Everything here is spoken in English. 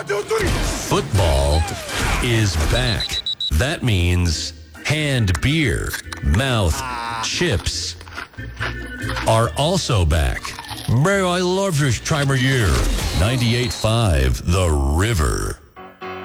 Football is back. That means hand beer, mouth chips are also back. I love this time of year. 98.5 The River.